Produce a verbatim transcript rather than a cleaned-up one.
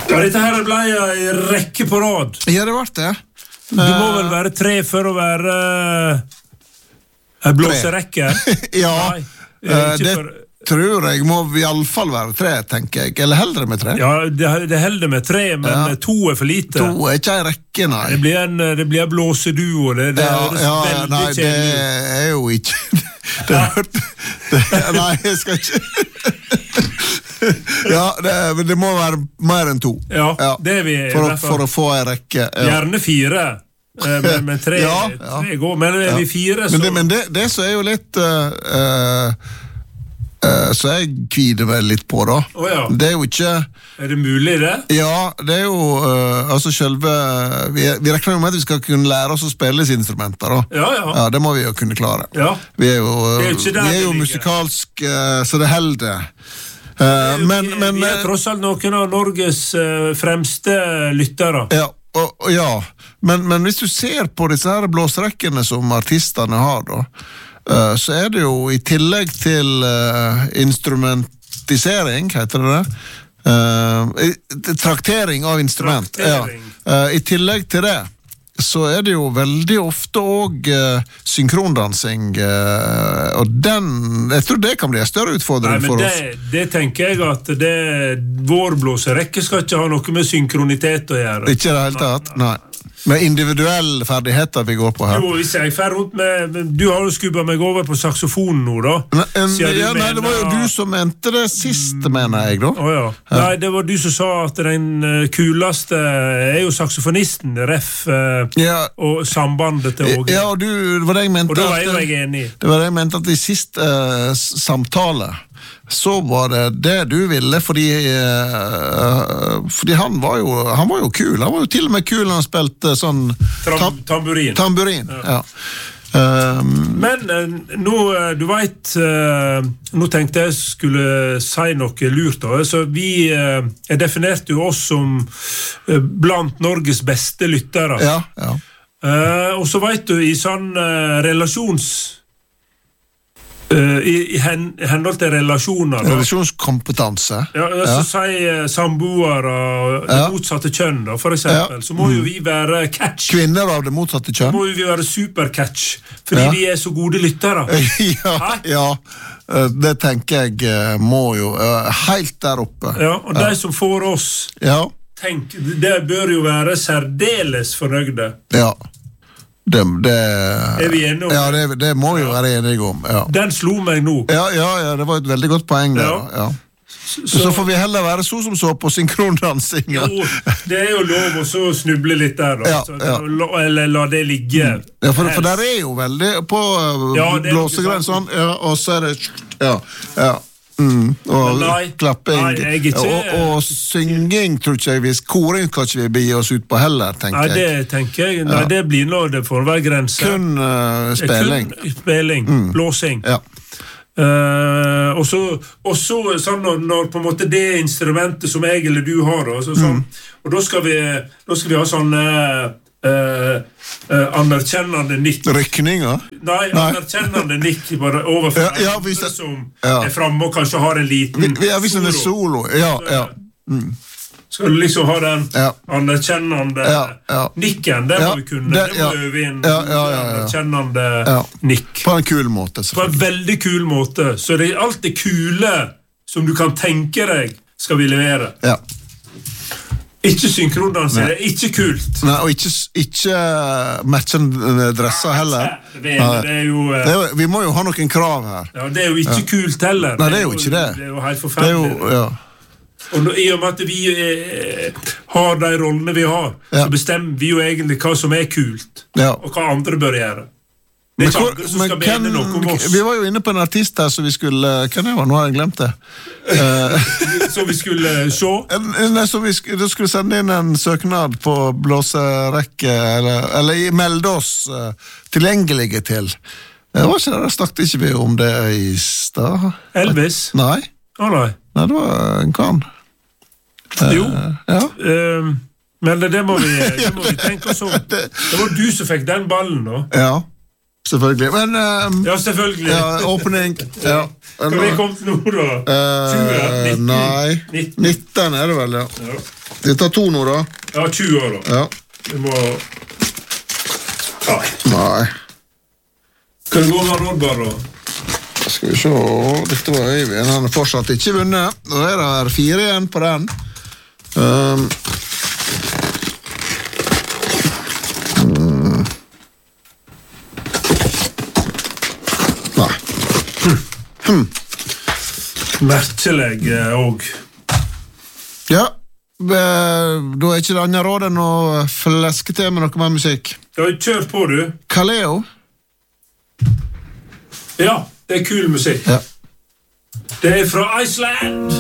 Ja, dette her ble en rekke på rad. Ja, det var det. Du må vel være tre for å være en blåserekke? Ja, Nei, ikke det for... tror jeg må i alle fall være tre, tenker jeg. Eller heldre med tre. Ja, det, det helder med tre, men Ja. to er for lite. To er ikke en rekke, nei. Det blir en, det blir en blåseduo. Det, det Ja, høres ja, veldig nei, det kjedelig ut. er jo ikke det, det, Nei, jeg skal ikke Ja, det, men det må være mer enn to. Ja, det er vi i for, å, hvert fall. for å få en rekke. Ja. Gjerne fire, eh, men, men tre, Ja, ja. tre går. Men er Ja. vi fire, så... Men det, men det, det så er jo litt uh, uh, uh, så jeg kvider meg litt på da. Å ja. Det er jo ikke Er det mulig, det? Ja, det er jo uh, altså selve vi, vi regner jo med at vi skal kunne lære oss å spille disse instrumenter da. Ja, ja. Ja, det må vi jo kunne klare. Ja. Vi er jo, uh, Det er jo ikke der vi er det jo ligger. musikalsk, uh, så det helder. Uh, men, vi, men vi er tross alt noen av Norges uh, fremste lyttere. Ja, og, og, ja. Men, men hvis du ser på disse her blåsrekkene som artistene har da, uh, så er det jo i tillegg til uh, instrumentisering, heter det det? Uh, traktering av instrument. Traktering. Ja. Uh, I tillegg til det, så er det jo veldig ofte også uh, synkrondansing, uh, og den, jeg tror det kan bli en større utfordring Nei, men for det, oss. det tenker jeg at det, vår blåserekke skal ikke ha noe med synkronitet å gjøre. Ikke i det hele tatt, nei. Med individuelle ferdigheter vi går på her. Jo, hvis jeg fer rundt med, men du har jo skubbat meg over på saksofonen nå da. Nei, en, Siden du ja, nei, det var jo mener- du som mente det sist, mener jeg da. Åja. Nei, det var du som sa at den eh, kuleste er jo saksofonisten, ref, eh, Ja, og sambandet til Åge. ja og du, det var det jeg mente. Og da var at- jo jeg enig. Det var det jeg mente at i siste eh, s- samtale, så var det det du ville, fordi, eh, fordi han var jo, han var jo kul. Han var jo til og med kul når han spilte sånn Tram, tam- tamburin. tamburin. Ja. Um, Men eh, nå, eh, du vet, eh, nå tenkte jeg skulle si noe lurt da. Så vi eh, jeg definerte jo oss som eh, blant Norges beste lyttere. ja, ja. Eh, og så vet du, i sånn eh, relasjons... eh, i, i hen, henhold til relasjoner da. Relasjonskompetanse. Ja, så sier samboere og det Ja. motsatte kjønn da, for eksempel, så må jo vi være catch. Kvinner av det motsatte Så kjønn. må jo vi være supercatch, fordi Ja. vi er så gode lyttere. ja, Hæ? ja, eh, det tenker jeg eh, må jo eh, helt der oppe. Ja, og de som får oss, Ja, tenk, de bør jo være særdeles fornøyde. ja. Det, det, Er vi enige om ja, det, det må vi jo være enige om. Ja. Den slo meg nå. Ja, ja, ja, det var et veldig godt poeng der. Ja. da, Ja. Så, så får vi heller være så som så på synkrondansing. Ja. Jo, det er jo lov å så snuble litt der da. Ja, Så, ja. la- Eller la det ligge. Ja, for, for der er jo veldig på uh, Ja, det er blåsegrein noe sånn, ja, og så er det ja, ja. Mm, og Men nei, klapping nei, jeg ikke- og, og synging tror ikke jeg hvis koring kan ikke vi begi oss ut på heller, tenker Nei, jeg. det tenker jeg. Nei, Ja. det blir nå, det får være grenser. Kun uh, Det er spilling. Kun spilling, blåsing. Ja. Eh, og så, og så sånn når, når på en måte det instrumentet som jeg eller du har da, så, sånn, og da skal vi, da skal vi ha sånn eh, eh, eh, anerkjennende nikk. Rykninger. Nei, Nei. anerkennende nikk bare overfor Ja, ja, andre hvis det- som ja. er fremme og kanskje har en liten Vi, vi er hvis den er solo. Ja, ja. Skal du liksom ha den Ja. anerkjennende Ja, ja. nikken, det Ja, må vi kunne. det- Det, må ja. vi øve inn. Ja, ja, ja, ja. Anerkjennende Ja. nikk. På en kul måte, På en selvfølgelig. veldig kul måte. Så det er alt det kule som du kan tenke deg skal vi levere. Ja. Ikke synkrondans, det er ikke kult. Nei, og ikke, ikke matchende dresser heller. Det er, det er jo eh, Det er, jo- vi må jo ha noen krav her. ja, det er jo ikke kult heller. Nei, det er jo ikke det. Det er jo helt Det er forferdelig. jo, ja. Og nå, i og med at vi eh, har de rollene vi har, Ja. så bestemmer vi jo egentlig hva som er kult, Ja. og hva andre bør gjøre. Det Men er ikke hvor- andre som men skal mene hvem- noe om oss. Vi var jo inne på en artist her, så vi skulle Hvem det var? Nå har jeg glemt det. Eh, Så vi skulle se. en- Nei, så vi sk- du skulle sende inn en søknad på blåserekke, eller, eller i- melde oss eh, tilgjengelige til. Det var ikke det, da snakket ikke vi om det i stad? Elvis? Nei, Å nei. nei, det var en kan. Jo. Ja. Ehm, men det, det, må vi, det må vi tenke oss om. Det var du som fikk den ballen nå. Ja, selvfølgelig. Men eh, Ja, selvfølgelig. ja, åpning. Ja. Skal vi komme til noe da? tjue, Eh, nitten, nei, nitten. nitten er det vel, ja. Ja. Det tar to nå, da. Ja, tjue år, da. Ja. Vi må... Nei. Nei. Kan det gå med Oddvar, da? Skal vi se. Dette var Øyvind. Han har fortsatt ikke vunnet. Nå er det fire igjen på den. Um. Mm. Nei. Hm. Hm. Merkelig òg. Ja. Da er ikke det andre råd enn å fleske til med noe mer musikk. Ja, kjør på, du. Kaleo. Ja, det er kul musikk. Ja. Det er fra Iceland.